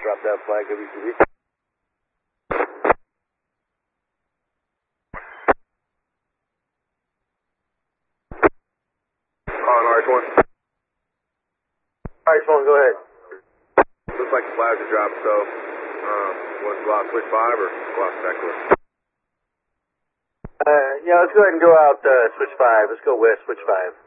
drop that flag, WTV. On RH1. RH1, go ahead. Looks like the flags are dropped, so want to go out switch 5 or go out back door? Yeah, let's go ahead and go out switch 5. Let's go west, switch 5.